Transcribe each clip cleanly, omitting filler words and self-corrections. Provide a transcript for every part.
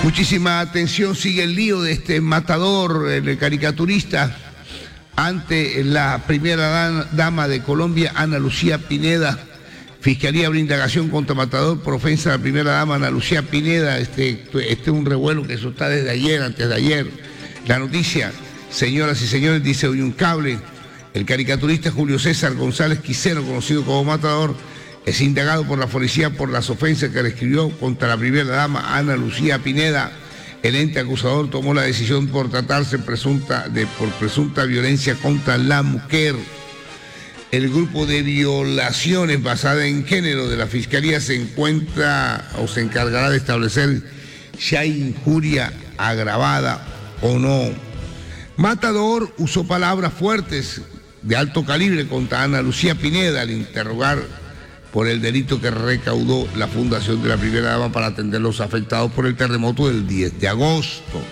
Muchísima atención, sigue el lío de este matador, el caricaturista, ante la primera dama de Colombia, Ana Lucía Pineda. Fiscalía brinda indagación contra matador por ofensa a la primera dama, Ana Lucía Pineda. Este es un revuelo que eso está desde ayer, antes de ayer. La noticia, señoras y señores, dice hoy un cable. El caricaturista Julio César González Quiseno, conocido como Matador, es indagado por la policía por las ofensas que le escribió contra la primera dama, Ana Lucía Pineda. El ente acusador tomó la decisión por tratarse por presunta violencia contra la mujer. El grupo de violaciones basada en género de la Fiscalía se encuentra o se encargará de establecer si hay injuria agravada o no. Matador usó palabras fuertes de alto calibre contra Ana Lucía Pineda al interrogar por el delito que recaudó la Fundación de la Primera Dama para atender a los afectados por el terremoto del 10 de agosto.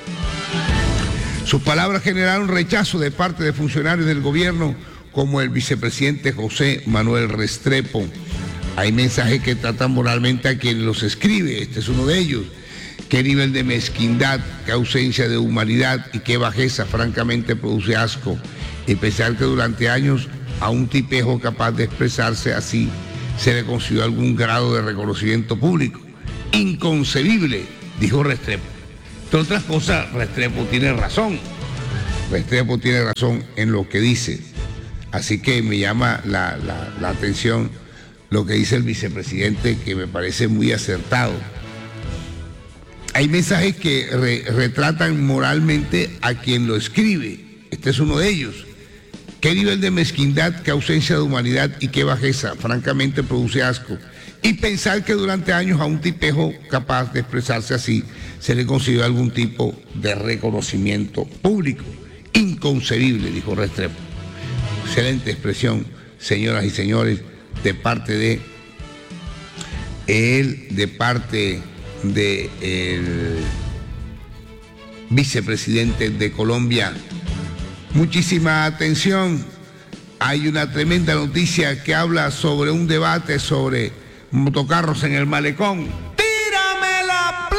Sus palabras generaron rechazo de parte de funcionarios del gobierno como el vicepresidente José Manuel Restrepo. Hay mensajes que tratan moralmente a quien los escribe, este es uno de ellos. Qué nivel de mezquindad, qué ausencia de humanidad y qué bajeza francamente produce asco. Y pensar que durante años a un tipejo capaz de expresarse así se le consiguió algún grado de reconocimiento público. Inconcebible, dijo Restrepo. Entre otras cosas, Restrepo tiene razón. Restrepo tiene razón en lo que dice. Así que me llama la atención lo que dice el vicepresidente, que me parece muy acertado. Hay mensajes que retratan moralmente a quien lo escribe. Este es uno de ellos. Qué nivel de mezquindad, qué ausencia de humanidad y qué bajeza, francamente produce asco. Y pensar que durante años a un tipejo capaz de expresarse así se le consiguió algún tipo de reconocimiento público. Inconcebible, dijo Restrepo. Excelente expresión, señoras y señores, de parte de él, de parte del vicepresidente de Colombia. Muchísima atención, hay una tremenda noticia que habla sobre un debate sobre motocarros en el malecón. ¡Tírame la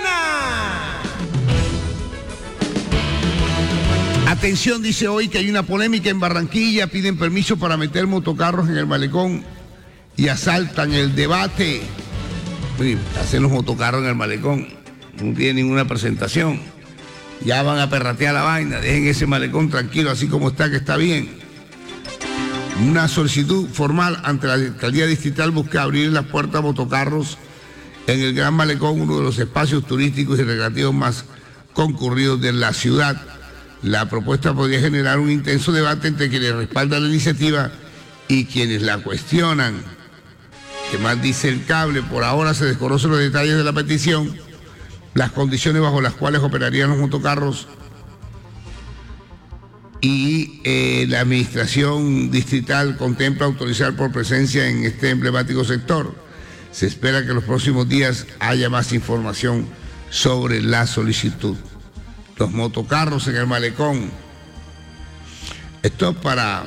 plena! Atención, dice hoy que hay una polémica en Barranquilla, piden permiso para meter motocarros en el malecón y asaltan el debate. Hacen los motocarros en el malecón, no tiene ninguna presentación. Ya van a perratear la vaina, dejen ese malecón tranquilo, así como está, que está bien. Una solicitud formal ante la Alcaldía Distrital busca abrir las puertas a motocarros en el Gran Malecón, uno de los espacios turísticos y recreativos más concurridos de la ciudad. La propuesta podría generar un intenso debate entre quienes respaldan la iniciativa y quienes la cuestionan. ¿Qué más dice el cable? Por ahora se desconocen los detalles de la petición, las condiciones bajo las cuales operarían los motocarros y la administración distrital contempla autorizar por presencia en este emblemático sector. Se espera que en los próximos días haya más información sobre la solicitud. Los motocarros en el malecón. Esto es para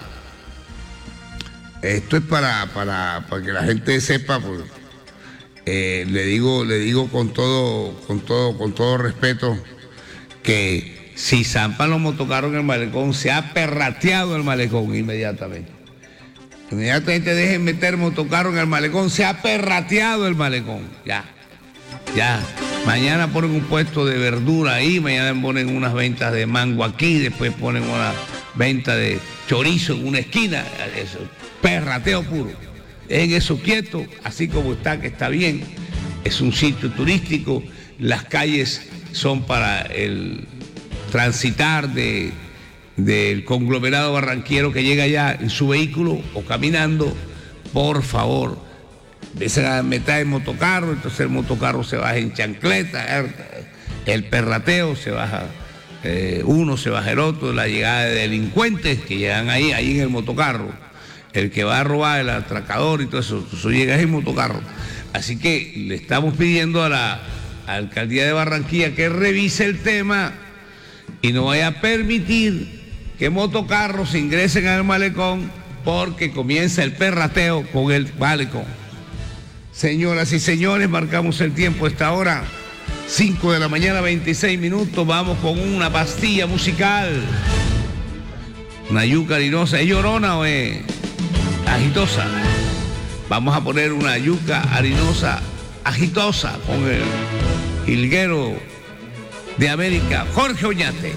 que la gente sepa. Le digo con todo respeto que si zampan los motocarros en el malecón, se ha perrateado el malecón inmediatamente. Inmediatamente dejen meter motocarros en el malecón, se ha perrateado el malecón. Ya. Mañana ponen un puesto de verdura ahí, mañana ponen unas ventas de mango aquí, después ponen una venta de chorizo en una esquina. Eso, perrateo puro. Dejen eso quieto, así como está, que está bien. Es un sitio turístico, las calles son para el transitar del conglomerado barranquero que llega allá en su vehículo o caminando. Por favor, empiezan a meter el motocarro, entonces el motocarro se baja en chancleta, el perrateo se baja, uno se baja el otro, la llegada de delincuentes que llegan ahí en el motocarro. El que va a robar, el atracador y todo eso llega en motocarro. Así que le estamos pidiendo a la Alcaldía de Barranquilla que revise el tema y no vaya a permitir que motocarros ingresen al malecón porque comienza el perrateo con el malecón. Señoras y señores, marcamos el tiempo a esta hora. 5 de la mañana, 26 minutos. Vamos con una pastilla musical. Una yuca harinosa. ¿Es llorona o es agitosa? Vamos a poner una yuca harinosa agitosa con el jilguero de América, Jorge Oñate.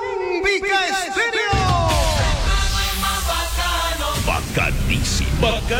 Bacanísimo.